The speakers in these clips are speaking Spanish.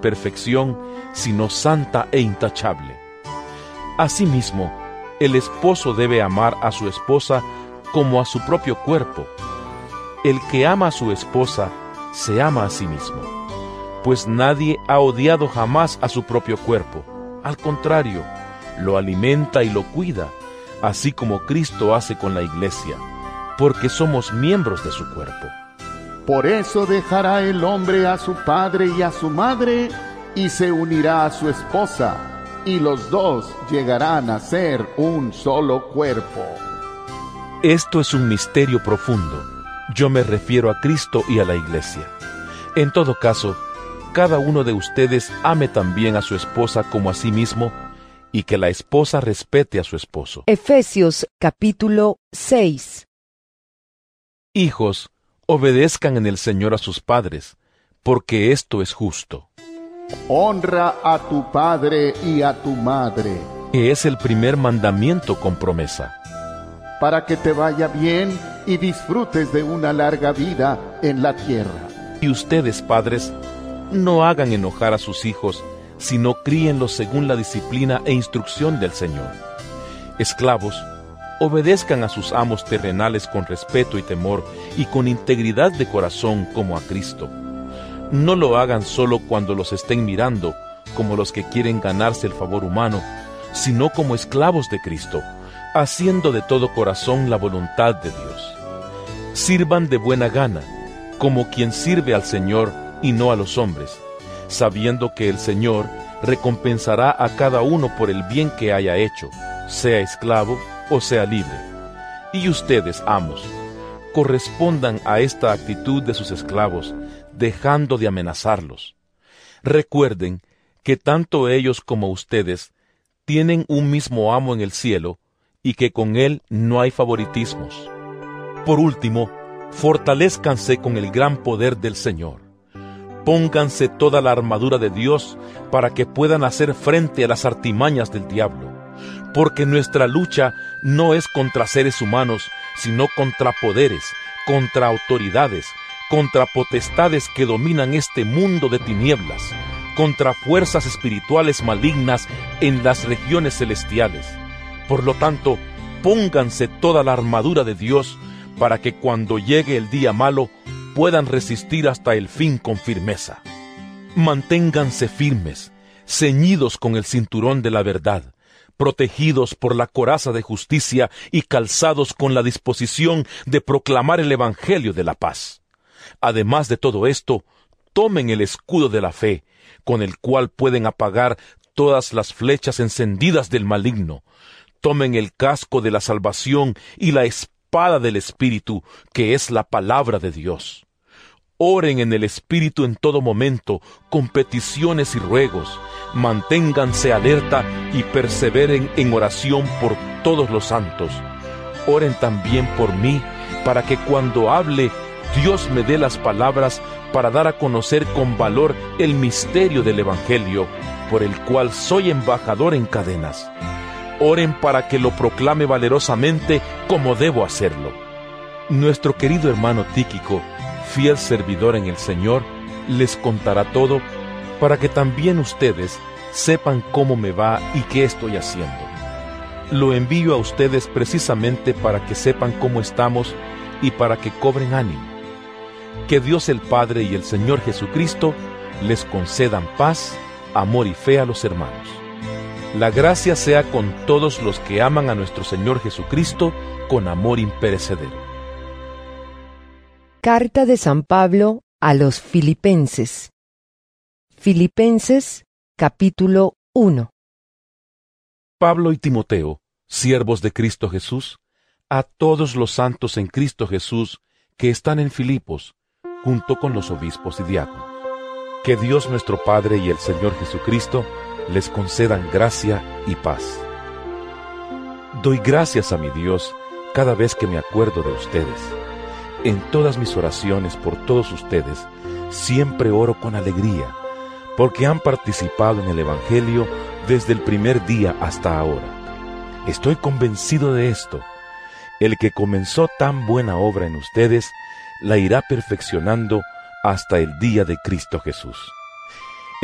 imperfección, sino santa e intachable. Asimismo, el esposo debe amar a su esposa como a su propio cuerpo. El que ama a su esposa, se ama a sí mismo, pues nadie ha odiado jamás a su propio cuerpo. Al contrario, lo alimenta y lo cuida, así como Cristo hace con la iglesia, porque somos miembros de su cuerpo. Por eso dejará el hombre a su padre y a su madre, y se unirá a su esposa, y los dos llegarán a ser un solo cuerpo. Esto es un misterio profundo. Yo me refiero a Cristo y a la iglesia. En todo caso, cada uno de ustedes ame también a su esposa como a sí mismo, y que la esposa respete a su esposo. Efesios capítulo 6. Hijos, obedezcan en el Señor a sus padres, porque esto es justo. Honra a tu padre y a tu madre, Que es el primer mandamiento con promesa, para que te vaya bien y disfrutes de una larga vida en la tierra. y ustedes, padres, no hagan enojar a sus hijos, sino críenlos según la disciplina e instrucción del Señor. Esclavos, obedezcan a sus amos terrenales con respeto y temor, y con integridad de corazón como a Cristo. No lo hagan solo cuando los estén mirando, como los que quieren ganarse el favor humano, sino como esclavos de Cristo, haciendo de todo corazón la voluntad de Dios. Sirvan de buena gana, como quien sirve al Señor y no a los hombres, sabiendo que el Señor recompensará a cada uno por el bien que haya hecho, sea esclavo o sea libre. Y ustedes, amos, correspondan a esta actitud de sus esclavos, dejando de amenazarlos. Recuerden que tanto ellos como ustedes tienen un mismo amo en el cielo, y que con él no hay favoritismos. Por último, fortalézcanse con el gran poder del Señor. Pónganse toda la armadura de Dios para que puedan hacer frente a las artimañas del diablo, porque nuestra lucha no es contra seres humanos, sino contra poderes, contra autoridades, contra potestades que dominan este mundo de tinieblas, contra fuerzas espirituales malignas en las regiones celestiales. Por lo tanto, pónganse toda la armadura de Dios para que cuando llegue el día malo puedan resistir hasta el fin con firmeza. Manténganse firmes, ceñidos con el cinturón de la verdad, protegidos por la coraza de justicia y calzados con la disposición de proclamar el evangelio de la paz. Además de todo esto, tomen el escudo de la fe, con el cual pueden apagar todas las flechas encendidas del maligno. Tomen el casco de la salvación y la espada del Espíritu, que es la palabra de Dios. Oren en el Espíritu en todo momento, con peticiones y ruegos. Manténganse alerta y perseveren en oración por todos los santos. Oren también por mí, para que cuando hable, Dios me dé las palabras para dar a conocer con valor el misterio del Evangelio, por el cual soy embajador en cadenas. Oren para que lo proclame valerosamente como debo hacerlo. Nuestro querido hermano Tíquico, fiel servidor en el Señor, les contará todo, para que también ustedes sepan cómo me va y qué estoy haciendo. Lo envío a ustedes precisamente para que sepan cómo estamos y para que cobren ánimo. Que Dios el Padre y el Señor Jesucristo les concedan paz, amor y fe a los hermanos. La gracia sea con todos los que aman a nuestro Señor Jesucristo con amor imperecedero. Carta de San Pablo a los Filipenses. Filipenses capítulo 1. Pablo y Timoteo, siervos de Cristo Jesús, a todos los santos en Cristo Jesús que están en Filipos, junto con los obispos y diáconos. Que Dios nuestro Padre y el Señor Jesucristo les concedan gracia y paz. Doy gracias a mi Dios cada vez que me acuerdo de ustedes. En todas mis oraciones por todos ustedes, siempre oro con alegría, porque han participado en el Evangelio desde el primer día hasta ahora. Estoy convencido de esto. El que comenzó tan buena obra en ustedes, la irá perfeccionando hasta el día de Cristo Jesús. Es justo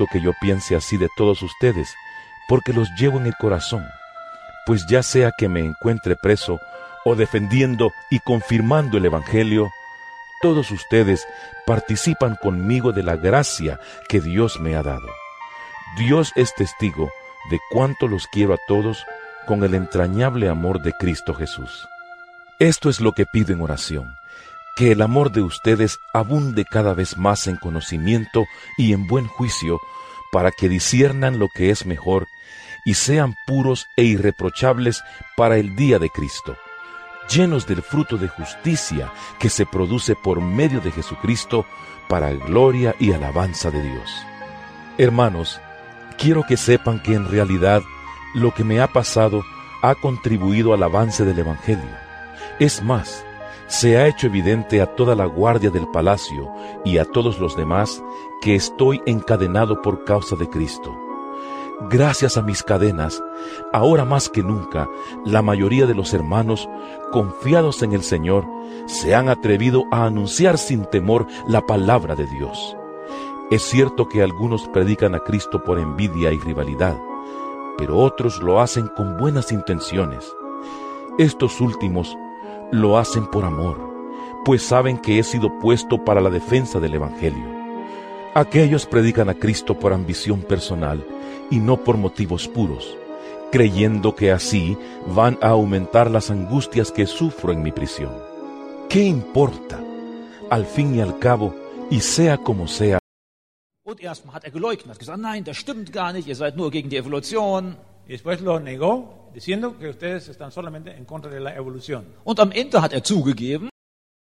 justo que yo piense así de todos ustedes, porque los llevo en el corazón, pues ya sea que me encuentre preso o defendiendo y confirmando el Evangelio, todos ustedes participan conmigo de la gracia que Dios me ha dado. Dios es testigo de cuánto los quiero a todos con el entrañable amor de Cristo Jesús. Esto es lo que pido en oración, que el amor de ustedes abunde cada vez más en conocimiento y en buen juicio, para que disciernan lo que es mejor y sean puros e irreprochables para el día de Cristo, llenos del fruto de justicia que se produce por medio de Jesucristo para gloria y alabanza de Dios. Hermanos, quiero que sepan que en realidad lo que me ha pasado ha contribuido al avance del Evangelio. Es más, se ha hecho evidente a toda la guardia del palacio y a todos los demás que estoy encadenado por causa de Cristo. Gracias a mis cadenas, ahora más que nunca, la mayoría de los hermanos, confiados en el Señor, se han atrevido a anunciar sin temor la palabra de Dios. Es cierto que algunos predican a Cristo por envidia y rivalidad, pero otros lo hacen con buenas intenciones. Estos últimos lo hacen por amor, pues saben que he sido puesto para la defensa del Evangelio. Aquellos predican a Cristo por ambición personal y no por motivos puros, creyendo que así van a aumentar las angustias que sufro en mi prisión. ¿Qué importa? Al fin y al cabo, y sea como sea. Und erstmal hat geleugnet, hat gesagt, nein, das stimmt gar nicht, ihr seid nur gegen die Evolution. Y después lo negó, diciendo que ustedes están solamente en contra de la evolución. Und am Ende hat zugegeben,